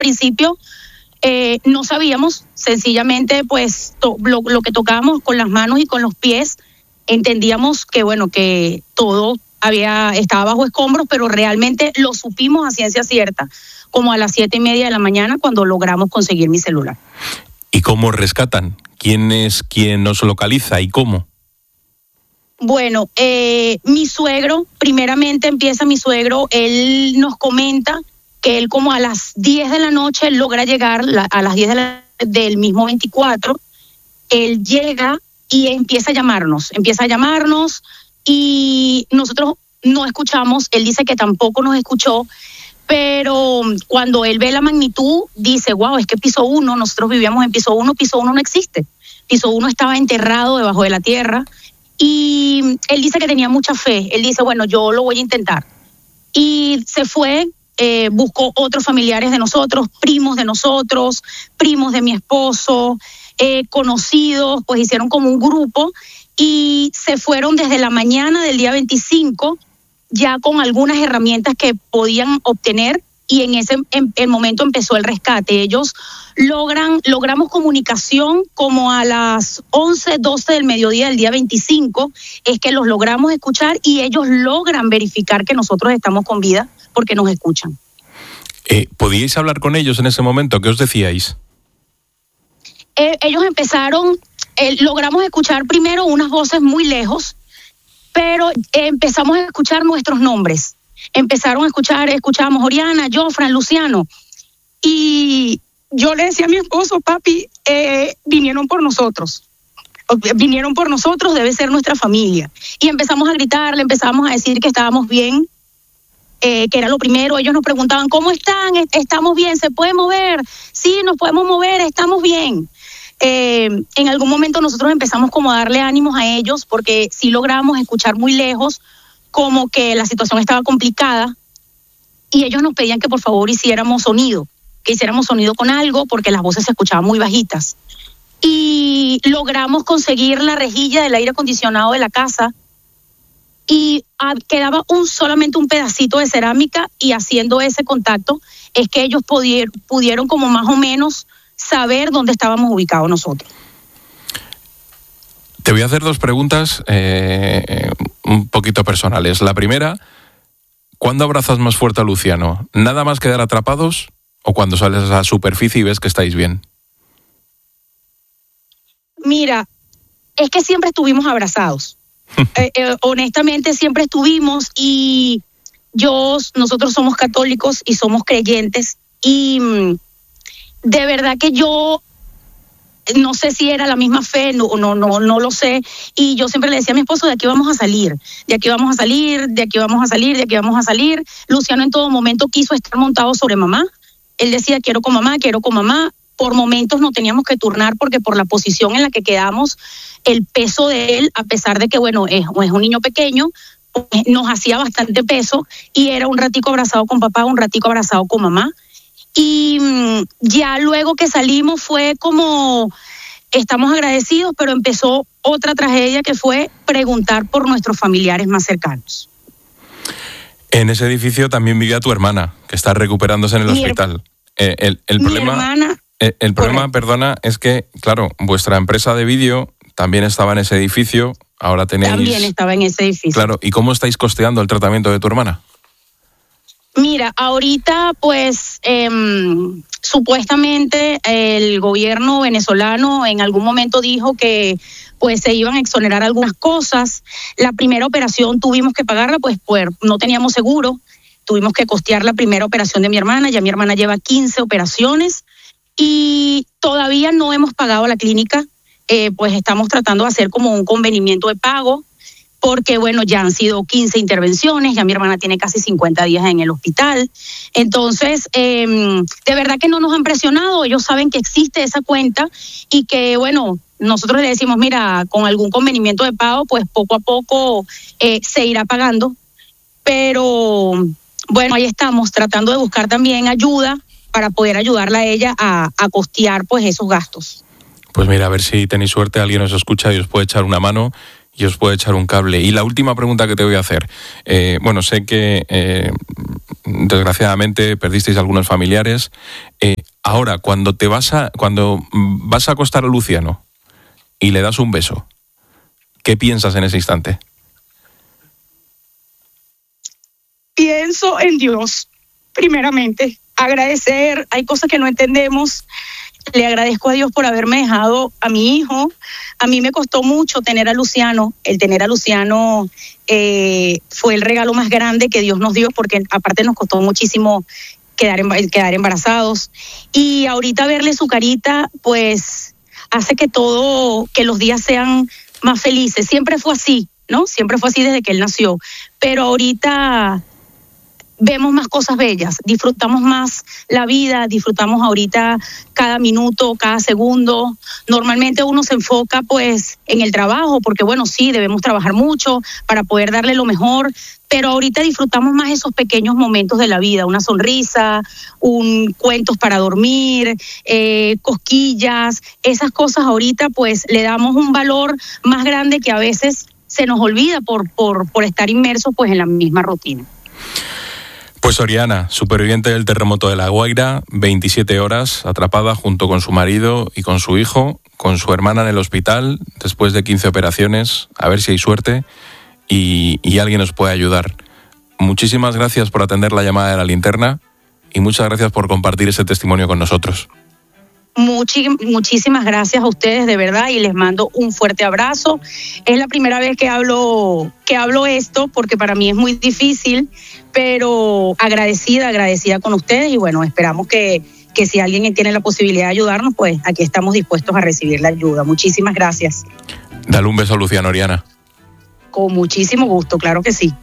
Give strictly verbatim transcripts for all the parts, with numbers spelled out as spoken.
principio eh, no sabíamos, sencillamente pues to, lo, lo que tocábamos con las manos y con los pies, entendíamos que bueno, que todo había estaba bajo escombros, pero realmente lo supimos a ciencia cierta, como a las siete y media de la mañana cuando logramos conseguir mi celular. ¿Y cómo rescatan? ¿Quién es quien nos localiza y cómo? Bueno, eh, mi suegro, primeramente empieza mi suegro, él nos comenta que él como a las diez de la noche logra llegar, la, a las diez de la, del mismo veinticuatro, él llega y empieza a llamarnos, empieza a llamarnos y nosotros no escuchamos, él dice que tampoco nos escuchó, pero cuando él ve la magnitud, dice, wow, es que piso uno, nosotros vivíamos en piso uno, piso uno no existe, piso uno estaba enterrado debajo de la tierra, y él dice que tenía mucha fe, él dice, bueno, yo lo voy a intentar, y se fue, eh, buscó otros familiares de nosotros, primos de nosotros, primos de mi esposo, eh, conocidos, pues hicieron como un grupo, y se fueron desde la mañana del día veinticinco, ya con algunas herramientas que podían obtener, y en ese en, el momento empezó el rescate. Ellos logran, logramos comunicación como a las once, doce del mediodía del día veinticinco, es que los logramos escuchar y ellos logran verificar que nosotros estamos con vida porque nos escuchan. Eh, ¿Podíais hablar con ellos en ese momento? ¿Qué os decíais? Eh, ellos empezaron, eh, logramos escuchar primero unas voces muy lejos, pero eh, empezamos a escuchar nuestros nombres. Empezaron a escuchar, escuchábamos Oriana, Jofran, Luciano. Y yo le decía a mi esposo, papi, eh, vinieron por nosotros. Vinieron por nosotros, debe ser nuestra familia. Y empezamos a gritar, le empezamos a decir que estábamos bien, eh, que era lo primero. Ellos nos preguntaban, ¿cómo están? ¿Estamos bien? ¿Se puede mover? Sí, nos podemos mover, estamos bien. Eh, en algún momento nosotros empezamos como a darle ánimos a ellos porque sí logramos escuchar muy lejos como que la situación estaba complicada y ellos nos pedían que por favor hiciéramos sonido, que hiciéramos sonido con algo porque las voces se escuchaban muy bajitas. Y logramos conseguir la rejilla del aire acondicionado de la casa y ah, quedaba un solamente un pedacito de cerámica y haciendo ese contacto es que ellos pudieron, pudieron como más o menos saber dónde estábamos ubicados nosotros. Te voy a hacer dos preguntas eh, un poquito personales. La primera, ¿cuándo abrazas más fuerte a Luciano? ¿Nada más quedar atrapados o cuando sales a la superficie y ves que estáis bien? Mira, es que siempre estuvimos abrazados. eh, eh, honestamente siempre estuvimos y yo, nosotros somos católicos y somos creyentes y mm, de verdad que yo no sé si era la misma fe, no, no, no, no lo sé, y yo siempre le decía a mi esposo, de aquí vamos a salir, de aquí vamos a salir, de aquí vamos a salir, de aquí vamos a salir. Luciano en todo momento quiso estar montado sobre mamá, él decía quiero con mamá, quiero con mamá, por momentos no teníamos que turnar porque por la posición en la que quedamos, el peso de él, a pesar de que bueno, es, es un niño pequeño, nos hacía bastante peso, y era un ratico abrazado con papá, un ratico abrazado con mamá. Y ya luego que salimos fue como, estamos agradecidos, pero empezó otra tragedia que fue preguntar por nuestros familiares más cercanos. En ese edificio también vivía tu hermana, que está recuperándose en el mi hospital. Eh, el, el mi problema, hermana, el, el problema, correcto. perdona, es que, claro, vuestra empresa de vídeo también estaba en ese edificio, ahora tenéis... También estaba en ese edificio. Claro, ¿y cómo estáis costeando el tratamiento de tu hermana? Mira, ahorita pues eh, supuestamente el gobierno venezolano en algún momento dijo que pues se iban a exonerar algunas cosas. La primera operación tuvimos que pagarla pues, pues no teníamos seguro, tuvimos que costear la primera operación de mi hermana, ya mi hermana lleva quince operaciones y todavía no hemos pagado la clínica, eh, pues estamos tratando de hacer como un convenimiento de pago. Porque, bueno, ya han sido quince intervenciones, ya mi hermana tiene casi cincuenta días en el hospital. Entonces, eh, de verdad que no nos han presionado, ellos saben que existe esa cuenta y que, bueno, nosotros le decimos, mira, con algún convenimiento de pago, pues poco a poco eh, se irá pagando. Pero, bueno, ahí estamos tratando de buscar también ayuda para poder ayudarla a ella a, a costear, pues, esos gastos. Pues mira, a ver si tenéis suerte, alguien os escucha y os puede echar una mano y os puede echar un cable. Y la última pregunta que te voy a hacer, eh, bueno, sé que eh, desgraciadamente perdisteis algunos familiares. Eh, ahora, cuando te vas a, cuando vas a acostar a Luciano y le das un beso, ¿qué piensas en ese instante? Pienso en Dios, primeramente. Agradecer, hay cosas que no entendemos. Le agradezco a Dios por haberme dejado a mi hijo. A mí me costó mucho tener a Luciano. El tener a Luciano eh, fue el regalo más grande que Dios nos dio, porque aparte nos costó muchísimo quedar, quedar embarazados. Y ahorita verle su carita, pues hace que todo, que los días sean más felices. Siempre fue así, ¿no? Siempre fue así desde que él nació. Pero ahorita vemos más cosas bellas, disfrutamos más la vida, disfrutamos ahorita cada minuto, cada segundo. Normalmente uno se enfoca pues en el trabajo, porque bueno, sí, debemos trabajar mucho para poder darle lo mejor, pero ahorita disfrutamos más esos pequeños momentos de la vida, una sonrisa, un cuentos para dormir, eh, cosquillas, esas cosas ahorita pues le damos un valor más grande que a veces se nos olvida por, por, por estar inmersos pues en la misma rutina. Pues Oriana, superviviente del terremoto de La Guaira, veintisiete horas, atrapada junto con su marido y con su hijo, con su hermana en el hospital, después de quince operaciones, a ver si hay suerte y, y alguien nos puede ayudar. Muchísimas gracias por atender la llamada de La Linterna y muchas gracias por compartir ese testimonio con nosotros. Muchi, muchísimas gracias a ustedes, de verdad, y les mando un fuerte abrazo. Es la primera vez que hablo, que hablo esto, porque para mí es muy difícil, pero agradecida, agradecida con ustedes, y bueno, esperamos que, que si alguien tiene la posibilidad de ayudarnos, pues aquí estamos dispuestos a recibir la ayuda. Muchísimas gracias. Dale un beso a Luciano, Oriana. Con muchísimo gusto, claro que sí.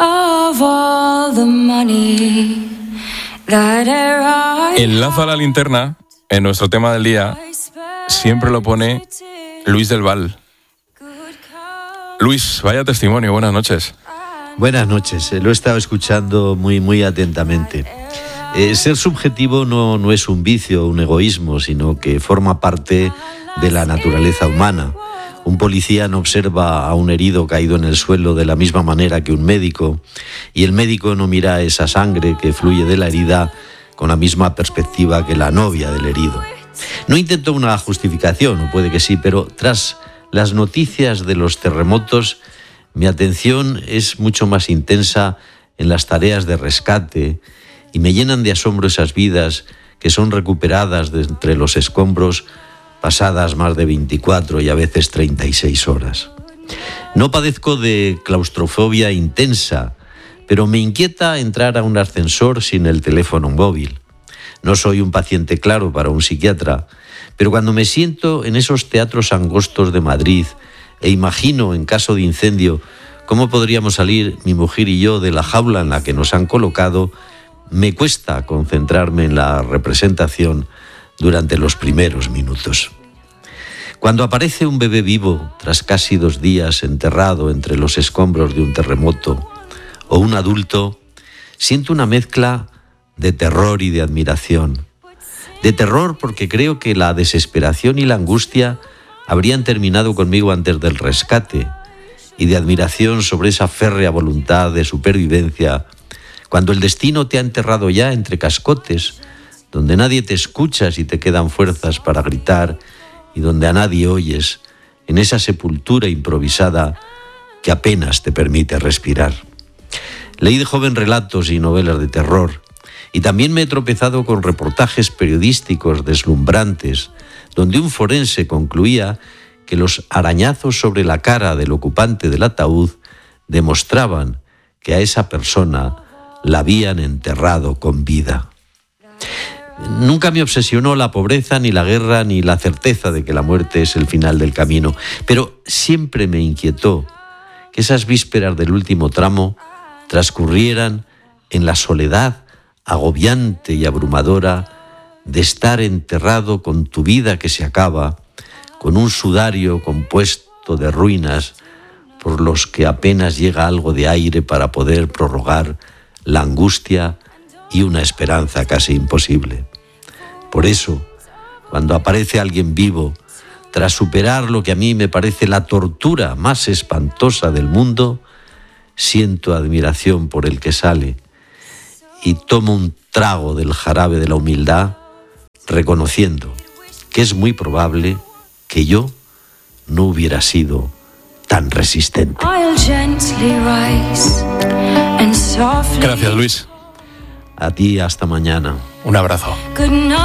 Enlaza a La Linterna. En nuestro tema del día siempre lo pone Luis del Val. Luis, vaya testimonio, buenas noches. Buenas noches, lo he estado escuchando muy, muy atentamente. Eh, ser subjetivo no, no es un vicio, un egoísmo, sino que forma parte de la naturaleza humana. Un policía no observa a un herido caído en el suelo de la misma manera que un médico, y el médico no mira esa sangre que fluye de la herida con la misma perspectiva que la novia del herido. No intento una justificación, o puede que sí, pero tras las noticias de los terremotos, mi atención es mucho más intensa en las tareas de rescate y me llenan de asombro esas vidas que son recuperadas de entre los escombros pasadas más de veinticuatro y a veces treinta y seis horas. No padezco de claustrofobia intensa, pero me inquieta entrar a un ascensor sin el teléfono móvil. No soy un paciente claro para un psiquiatra, pero cuando me siento en esos teatros angostos de Madrid e imagino, en caso de incendio, cómo podríamos salir mi mujer y yo de la jaula en la que nos han colocado, me cuesta concentrarme en la representación durante los primeros minutos. Cuando aparece un bebé vivo tras casi dos días enterrado entre los escombros de un terremoto, o un adulto, siento una mezcla de terror y de admiración. De terror porque creo que la desesperación y la angustia habrían terminado conmigo antes del rescate, y de admiración sobre esa férrea voluntad de supervivencia cuando el destino te ha enterrado ya entre cascotes, donde nadie te escucha si te quedan fuerzas para gritar y donde a nadie oyes, en esa sepultura improvisada que apenas te permite respirar. Leí de joven relatos y novelas de terror, y también me he tropezado con reportajes periodísticos deslumbrantes, donde un forense concluía que los arañazos sobre la cara del ocupante del ataúd demostraban que a esa persona la habían enterrado con vida. Nunca me obsesionó la pobreza, ni la guerra, ni la certeza de que la muerte es el final del camino, pero siempre me inquietó que esas vísperas del último tramo transcurrieran en la soledad agobiante y abrumadora de estar enterrado con tu vida que se acaba, con un sudario compuesto de ruinas por los que apenas llega algo de aire para poder prorrogar la angustia y una esperanza casi imposible. Por eso, cuando aparece alguien vivo, tras superar lo que a mí me parece la tortura más espantosa del mundo, siento admiración por el que sale y tomo un trago del jarabe de la humildad, reconociendo que es muy probable que yo no hubiera sido tan resistente. Gracias, Luis. A ti, hasta mañana. Un abrazo.